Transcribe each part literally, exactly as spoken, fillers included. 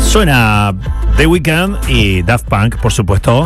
Suena The Weeknd y Daft Punk, por supuesto,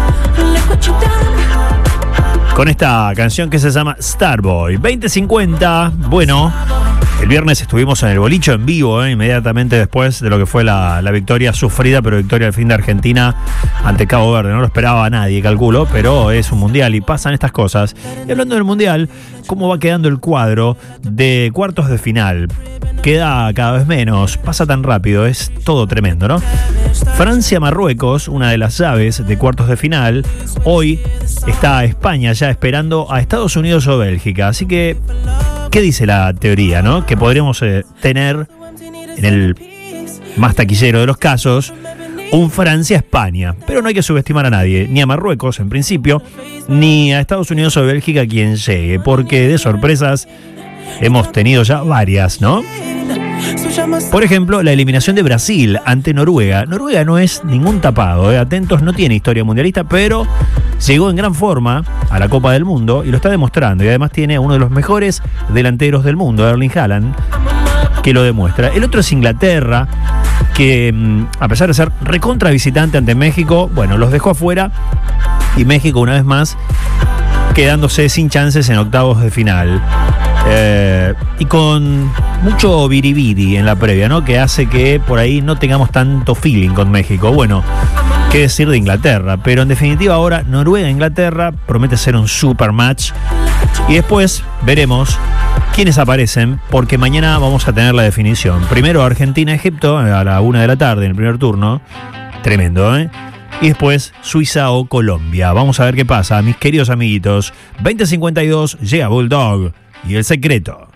con esta canción que se llama Starboy. veinte cincuenta, bueno, el viernes estuvimos en el Bolicho en vivo, eh, inmediatamente después de lo que fue la, la victoria sufrida, pero victoria al fin de Argentina ante Cabo Verde. No lo esperaba nadie, calculo, pero es un mundial y pasan estas cosas. Y hablando del mundial, ¿cómo va quedando el cuadro de cuartos de final? Queda cada vez menos, pasa tan rápido, es todo tremendo, ¿no? Francia-Marruecos, una de las llaves de cuartos de final. Hoy está España ya esperando a Estados Unidos o Bélgica. Así que, ¿qué dice la teoría, no? Que podríamos eh, tener, en el más taquillero de los casos, un Francia-España. Pero no hay que subestimar a nadie, ni a Marruecos en principio, ni a Estados Unidos o Bélgica quien llegue, porque de sorpresas hemos tenido ya varias, ¿no? Por ejemplo, la eliminación de Brasil ante Noruega. Noruega no es ningún tapado, ¿eh? Atentos, no tiene historia mundialista, pero llegó en gran forma a la Copa del Mundo y lo está demostrando. Y además tiene a uno de los mejores delanteros del mundo, Erling Haaland, que lo demuestra. El otro es Inglaterra, que a pesar de ser recontra visitante ante México, bueno, los dejó afuera y México una vez más quedándose sin chances en octavos de final. Eh, y con mucho biribiri en la previa, ¿no? Que hace que por ahí no tengamos tanto feeling con México. Bueno, qué decir de Inglaterra, pero en definitiva ahora Noruega-Inglaterra promete ser un super match. Y después veremos quiénes aparecen, porque mañana vamos a tener la definición. Primero Argentina-Egipto a la una de la tarde en el primer turno. Tremendo, ¿eh? Y después Suiza o Colombia. Vamos a ver qué pasa, mis queridos amiguitos. veinte cincuenta y dos, llega Bulldog y El Secreto.